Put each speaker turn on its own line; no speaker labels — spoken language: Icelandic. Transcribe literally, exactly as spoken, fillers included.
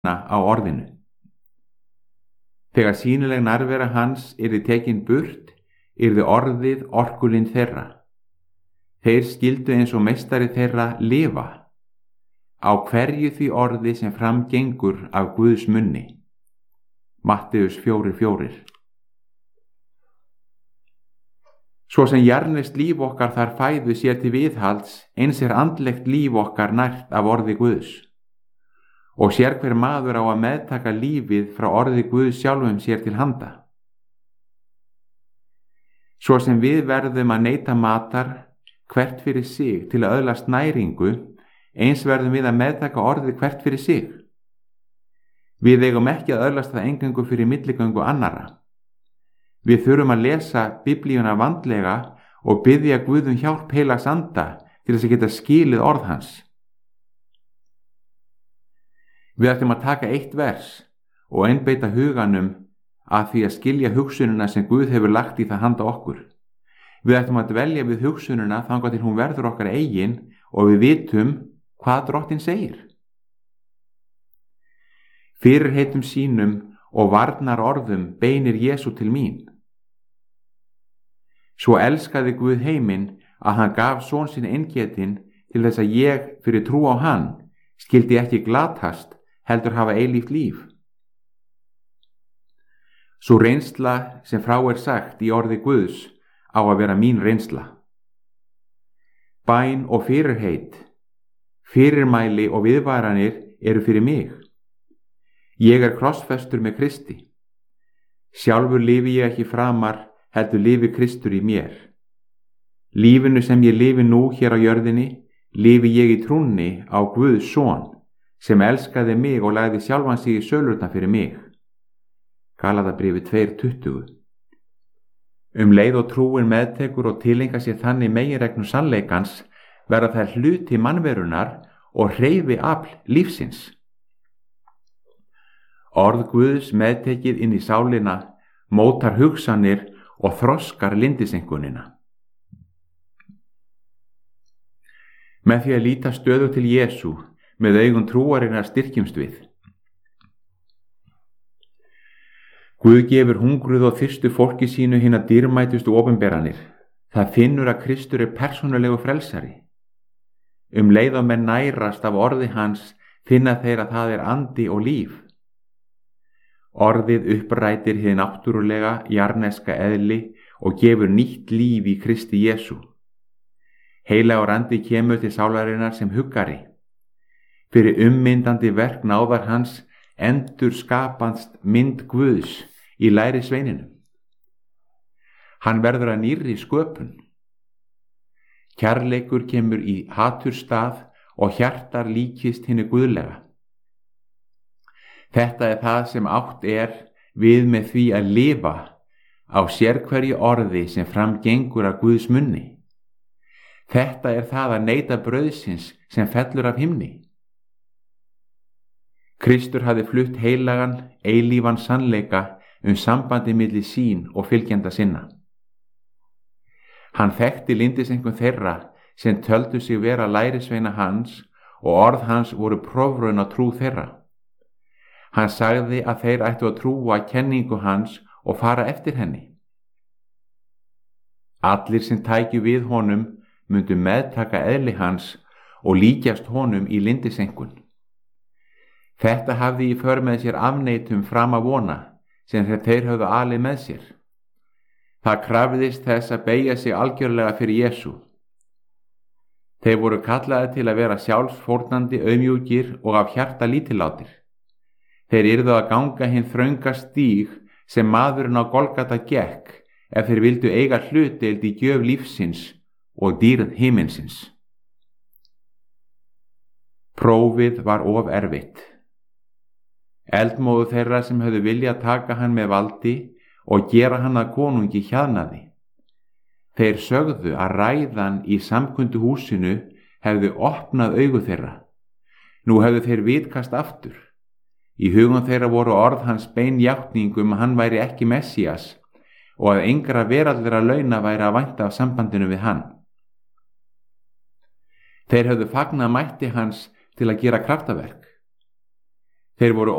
á orðinu. Þegar sýnileg nærvera hans yrði tekin burt, yrði orðið orkulind þeirra. Þeir skildu eins og meistari þeirra lifa, á hverju því orði sem fram gengur af Guðs munni. Matteus fjórir fjórir. Svo sem jarnest líf okkar þar fæðu sér til viðhalds, eins er andlegt líf okkar nært af orði Guðs. Og sér hver maður á að meðtaka lífið frá orði Guðs sjálfum sér til handa. Svo sem við verðum að neyta matar, hvert fyrir sig til að öðlast næringu, eins verðum við að meðtaka orðið hvert fyrir sig. Við eigum ekki að öðlast það eingöngu fyrir milligöngu annarra. Við þurfum að lesa Biblíuna vandlega og biðja Guð um hjálp heilags anda til þess að geta skilið orð hans. Við ætlum að taka eitt vers og einbeita huganum að því að skilja hugsunina sem Guð hefur lagt í það handa okkur. Við ætlum að dvelja við hugsunina þangað til hún verður okkar eigin og við vitum hvað Drottinn segir. Fyrirheitum sínum og varnar orðum beinir Jesú til mín. Svo elskaði Guð heiminn að hann gaf son sinn eingetinn til þess að ég fyrir trú á hann skildi ekki glatast heldur hafa eilíft líf. Sú reynsla sem frá er sagt í orði Guðs á að vera mín reynsla. Bæn og fyrirheit, fyrirmæli og viðvaranir eru fyrir mig. Ég er krossfestur með Kristi. Sjálfur lifi ég ekki framar, heldur lifi Kristur í mér. Lífinu sem ég lifi nú hér á jörðinni, lifi ég í trúnni á Guðs son, sem elskaði mig og lagði sjálfan sig í sölurnar fyrir mig. Galatabréfið tvær tuttugu. Um leið og trúin meðtekur og tilenga sér þannig meginreglu sannleikans, verða þær hluti mannverunar og hreyfi afl lífsins. Orð Guðs meðtekið inn í sálina mótar hugsanir og þroskar lindisenkunina. Með því að líta stöðu til Jesú með augum trúarinnar styrkjumst við. Guð gefur hungruð og þyrstu fólki sínu hina dýrmætustu opinberanir. Það finnur að Kristur er persónulegu frelsari. Um leið og menn nærast af orði hans finna þeir að það er andi og líf. Orðið upprætir hið náttúrulega jarneska eðli og gefur nýtt líf í Kristi Jesú. Heilagur andi kemur til sálarinnar sem huggari. Fyrir ummyndandi verk náðar hans endur skapast mynd Guðs í læri sveininu. Hann verður að nýrri sköpun. Kærleikur kemur í haturstað og hjartar líkist hinu guðlega. Þetta er það sem átt er við með því að lifa á sérhverju orði sem fram gengur af Guðs munni. Þetta er það að neyta brauðsins sem fellur af himni. Kristur hafði flutt heilagan, eilífan sannleika um sambandi milli sín og fylgjenda sinna. Hann þekkti lindisengun þeirra sem töldu sig vera lærisveina hans og orð hans voru prófraun á trú þeirra. Hann sagði að þeir ættu að trúa kenningu hans og fara eftir henni. Allir sem tækju við honum myndu meðtaka eðli hans og líkjast honum í lindisenkun. Þetta hafði í för með sér afneitum fram að vona sem þeir höfðu alið með sér. Það krafðist þess að beygja sig algjörlega fyrir Jesú. Þeir voru kallaði til að vera sjálfsfórnandi auðmjúkir og af hjarta lítillátir. Þeir yrðu að ganga hinn þrönga stíg sem maðurinn á Golgata gekk ef þeir vildu eiga hlutdeild í gjöf lífsins og dýrð himinsins. Prófið var of erfitt. Eldmóðu þeirra sem höfðu viljað taka hann með valdi og gera hann að konungi hjaðnaði. Þeir sögðu að ræðan í samkundu húsinu hefðu opnað augu þeirra. Nú hefðu þeir vitkast aftur. Í hugum þeirra voru orð hans bein játning um að hann væri ekki Messías og að engra veraldlegra launa væri að vænta af sambandinu við hann. Þeir höfðu fagnað mætti hans til að gera kraftaverk. Þeir voru